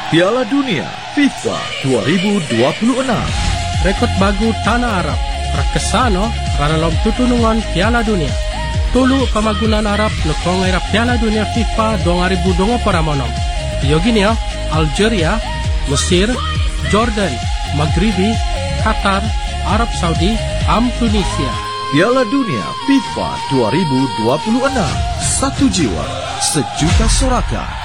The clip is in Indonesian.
Piala Dunia FIFA 2026. Rekod bagu Tanah Arab rakesano dalam tutunungan Piala Dunia. Tulu pamagunan Arab nukong era Piala Dunia FIFA 2026. Yoginia, Algeria, Mesir, Jordan, Maghribi, Qatar, Arab Saudi, Tunisia. Piala Dunia FIFA 2026. Satu jiwa, sejuta sorakan.